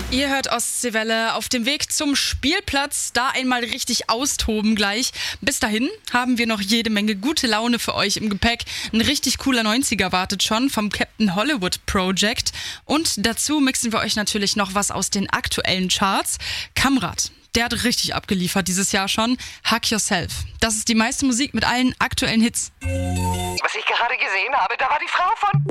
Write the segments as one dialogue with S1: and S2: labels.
S1: Ihr hört Ostseewelle auf dem Weg zum Spielplatz, da einmal richtig austoben gleich. Bis dahin haben wir noch jede Menge gute Laune für euch im Gepäck. Ein richtig cooler 90er wartet schon vom Captain Hollywood Project. Und dazu mixen wir euch natürlich noch was aus den aktuellen Charts. Kamrat, der hat richtig abgeliefert dieses Jahr schon. Hug Yourself. Das ist die meiste Musik mit allen aktuellen Hits.
S2: Was ich gerade gesehen habe, da war die Frau von...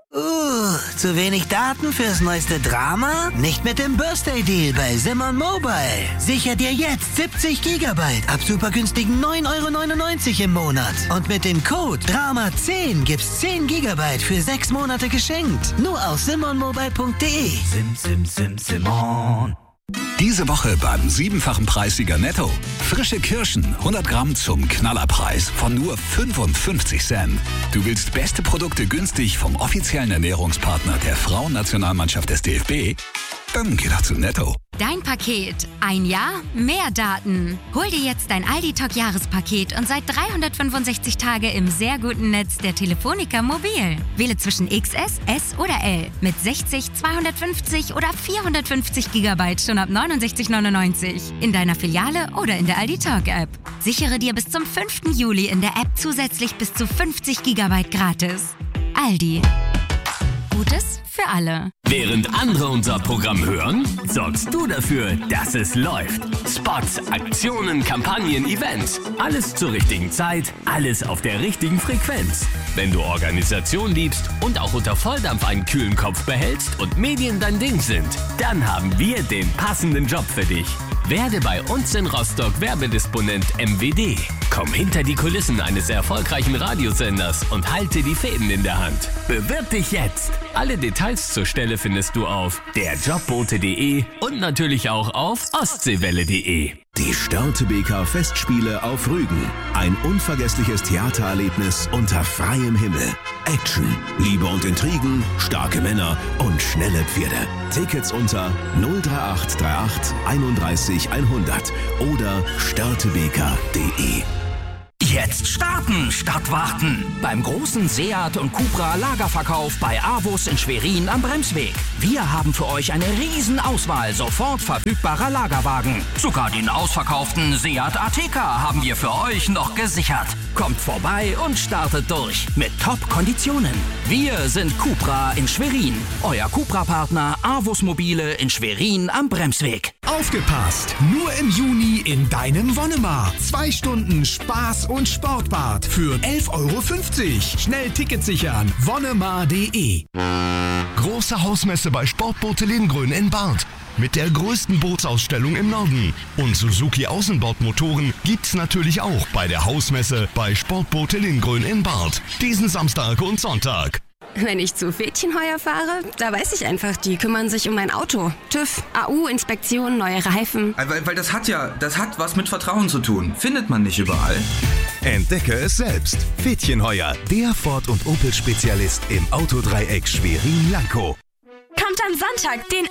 S3: Zu wenig Daten fürs neueste Drama? Nicht mit dem Birthday-Deal bei Simon Mobile. Sicher dir jetzt 70 GB ab super günstigen 9,99 € im Monat. Und mit dem Code DRAMA10 gibt's 10 GB für 6 Monate geschenkt. Nur auf simonmobile.de.
S4: Simon. Diese Woche beim 7-fachen Preissieger Netto. Frische Kirschen, 100 Gramm zum Knallerpreis von nur 55 Cent. Du willst beste Produkte günstig vom offiziellen Ernährungspartner der Frauennationalmannschaft des DFB? Dann geh doch zu Netto.
S5: Dein Paket. Ein Jahr, mehr Daten. Hol dir jetzt dein Aldi Talk Jahrespaket und seit 365 Tage im sehr guten Netz der Telefonica Mobil. Wähle zwischen XS, S oder L mit 60, 250 oder 450 GB schon ab 69,99 in deiner Filiale oder in der Aldi Talk App. Sichere dir bis zum 5. Juli in der App zusätzlich bis zu 50 GB gratis. Aldi. Gutes für alle.
S6: Während andere unser Programm hören, sorgst du dafür, dass es läuft. Spots, Aktionen, Kampagnen, Events. Alles zur richtigen Zeit, alles auf der richtigen Frequenz. Wenn du Organisation liebst und auch unter Volldampf einen kühlen Kopf behältst und Medien dein Ding sind, dann haben wir den passenden Job für dich. Werde bei uns in Rostock Werbedisponent MWD. Komm hinter die Kulissen eines erfolgreichen Radiosenders und halte die Fäden in der Hand. Bewirb dich jetzt. Alle Details zur Stelle findest du auf derjobbote.de und natürlich auch auf ostseewelle.de.
S7: Die Störtebeker Festspiele auf Rügen. Ein unvergessliches Theatererlebnis unter freiem Himmel. Action, Liebe und Intrigen, starke Männer und schnelle Pferde. Tickets unter 03838 31 100 oder störtebeker.de.
S2: Jetzt starten statt warten. Beim großen Seat und Cupra Lagerverkauf bei AWUS in Schwerin am Bremsweg. Wir haben für euch eine Riesenauswahl sofort verfügbarer Lagerwagen. Sogar den ausverkauften Seat Ateca haben wir für euch noch gesichert. Kommt vorbei und startet durch mit Top-Konditionen. Wir sind Cupra in Schwerin. Euer Cupra-Partner AWUS Mobile in Schwerin am Bremsweg.
S8: Aufgepasst! Nur im Juni in deinem Wonnemar. 2 Stunden Spaß und Sportbad für 11,50 €. Schnell Ticket sichern. Wonnemar.de. Große Hausmesse bei Sportboote Lindgrün in Barth. Mit der größten Bootsausstellung im Norden. Und Suzuki Außenbordmotoren gibt's natürlich auch bei der Hausmesse bei Sportboote Lindgrün in Barth. Diesen Samstag und Sonntag.
S9: Wenn ich zu Fädchenheuer fahre, da weiß ich einfach, die kümmern sich um mein Auto. TÜV, AU, Inspektion, neue Reifen.
S10: Weil das hat was mit Vertrauen zu tun. Findet man nicht überall.
S7: Entdecke es selbst. Fädchenheuer, der Ford- und Opel-Spezialist im Autodreieck Schwerin-Lankow.
S11: Kommt am Sonntag, den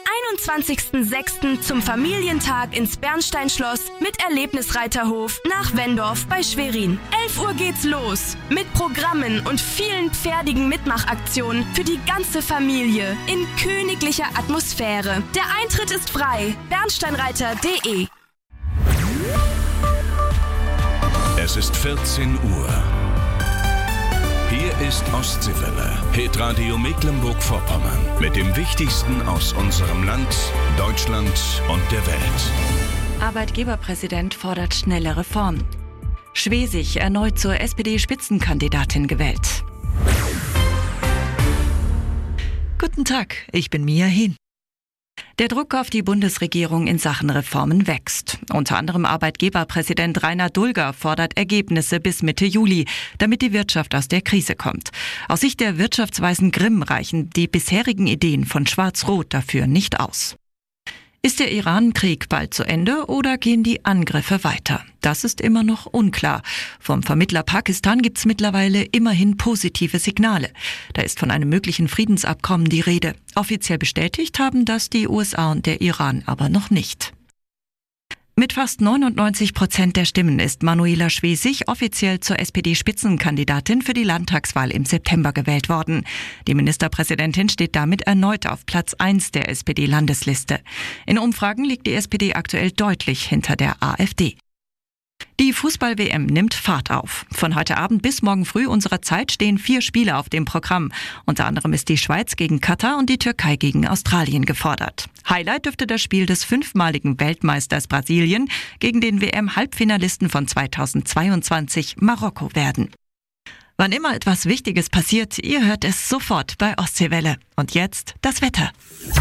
S11: 21.06. zum Familientag ins Bernsteinschloss mit Erlebnisreiterhof nach Wendorf bei Schwerin. 11 Uhr geht's los mit Programmen und vielen pferdigen Mitmachaktionen für die ganze Familie in königlicher Atmosphäre. Der Eintritt ist frei. Bernsteinreiter.de.
S4: Es ist 14 Uhr. Hier ist Ostseewelle, Hitradio Mecklenburg-Vorpommern. Mit dem Wichtigsten aus unserem Land, Deutschland und der Welt.
S12: Arbeitgeberpräsident fordert schnelle Reformen. Schwesig erneut zur SPD-Spitzenkandidatin gewählt. Guten Tag, ich bin Mia Hehn. Der Druck auf die Bundesregierung in Sachen Reformen wächst. Unter anderem Arbeitgeberpräsident Rainer Dulger fordert Ergebnisse bis Mitte Juli, damit die Wirtschaft aus der Krise kommt. Aus Sicht der Wirtschaftsweisen Grimm reichen die bisherigen Ideen von Schwarz-Rot dafür nicht aus. Ist der Iran-Krieg bald zu Ende oder gehen die Angriffe weiter? Das ist immer noch unklar. Vom Vermittler Pakistan gibt's mittlerweile immerhin positive Signale. Da ist von einem möglichen Friedensabkommen die Rede. Offiziell bestätigt haben das die USA und der Iran aber noch nicht. Mit fast 99% der Stimmen ist Manuela Schwesig offiziell zur SPD-Spitzenkandidatin für die Landtagswahl im September gewählt worden. Die Ministerpräsidentin steht damit erneut auf Platz 1 der SPD-Landesliste. In Umfragen liegt die SPD aktuell deutlich hinter der AfD. Die Fußball-WM nimmt Fahrt auf. Von heute Abend bis morgen früh unserer Zeit stehen 4 Spiele auf dem Programm. Unter anderem ist die Schweiz gegen Katar und die Türkei gegen Australien gefordert. Highlight dürfte das Spiel des 5-maligen Weltmeisters Brasilien gegen den WM-Halbfinalisten von 2022 Marokko werden. Wann immer etwas Wichtiges passiert, ihr hört es sofort bei Ostseewelle. Und jetzt das Wetter.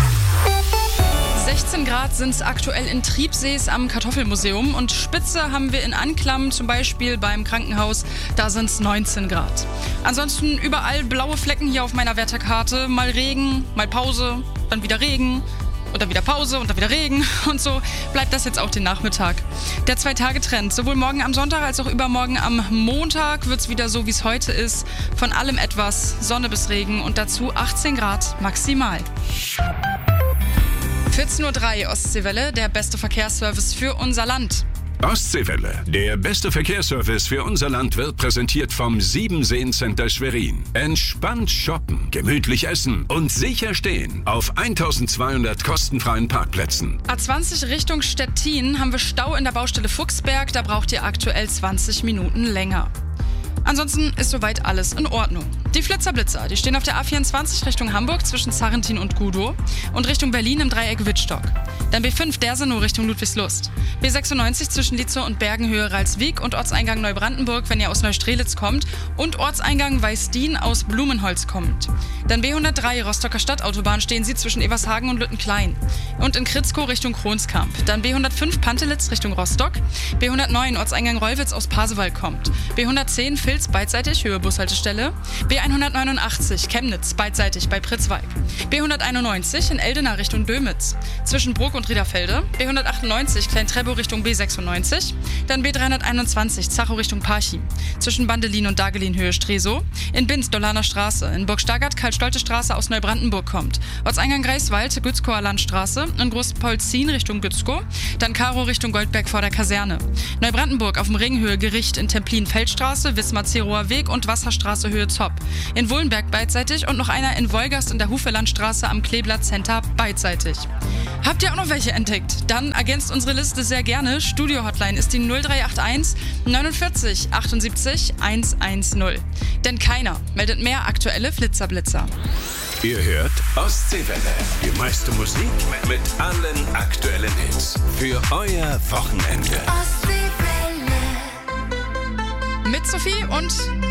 S1: 16 Grad sind es aktuell in Triebsees am Kartoffelmuseum und Spitze haben wir in Anklam, zum Beispiel beim Krankenhaus, da sind es 19 Grad. Ansonsten überall blaue Flecken hier auf meiner Wetterkarte, mal Regen, mal Pause, dann wieder Regen und dann wieder Pause und dann wieder Regen und so bleibt das jetzt auch den Nachmittag. Der 2-Tage-Trend, sowohl morgen am Sonntag als auch übermorgen am Montag wird es wieder so, wie es heute ist, von allem etwas, Sonne bis Regen und dazu 18 Grad maximal. 14.03 Uhr Ostseewelle, der beste Verkehrsservice für unser Land.
S13: Ostseewelle, der beste Verkehrsservice für unser Land, wird präsentiert vom Siebenseen-Center Schwerin. Entspannt shoppen, gemütlich essen und sicher stehen auf 1200 kostenfreien Parkplätzen.
S1: A20 Richtung Stettin haben wir Stau in der Baustelle Fuchsberg, da braucht ihr aktuell 20 Minuten länger. Ansonsten ist soweit alles in Ordnung. Die Flitzer-Blitzer, die stehen auf der A24 Richtung Hamburg zwischen Sarrentin und Gudow und Richtung Berlin im Dreieck Wittstock. Dann B5 Dersenow Richtung Ludwigslust. B96 zwischen Lietzow und Bergenhöhe Ralswiek und Ortseingang Neubrandenburg, wenn ihr aus Neustrelitz kommt, und Ortseingang Weißdien aus Blumenholz kommt. Dann B103 Rostocker Stadtautobahn stehen sie zwischen Evershagen und Lüttenklein. Und in Kritzkow Richtung Kronskamp. Dann B105 Pantelitz Richtung Rostock. B109 Ortseingang Rollwitz aus Pasewalk kommt. B110 Vilz beidseitig Höhe Bushaltestelle. B189 Chemnitz beidseitig bei Pritzwalk. B191 in Eldena Richtung Dömitz. Zwischen Bruck und Riederfelde. B198 Klein-Treptow Richtung B96. Dann B321 Zachow Richtung Parchim. Zwischen Bandelin und Dagelin Höhe Stresow. In Binz Dolaner Straße. In Burg-Stargard Karl-Stolte Straße aus Neubrandenburg kommt. Ortseingang Greifswald Gützkower Landstraße. In Großpolzin Richtung Gützkow. Dann Karow Richtung Goldberg vor der Kaserne. Neubrandenburg auf dem Ringhöhe Gericht in Templin-Feldstraße, Wismar-Zerower Weg und Wasserstraße Höhe Zopp. In Wohlenberg beidseitig und noch einer in Wolgast in der Hufelandstraße am Kleeblatt Center beidseitig. Habt ihr auch noch welche entdeckt? Dann ergänzt unsere Liste sehr gerne. Studio-Hotline ist die 0381 49 78 110. Denn keiner meldet mehr aktuelle Flitzer-Blitzer.
S13: Ihr hört Ostseewelle, die meiste Musik mit allen aktuellen Hits für euer Wochenende.
S1: Mit Sophie und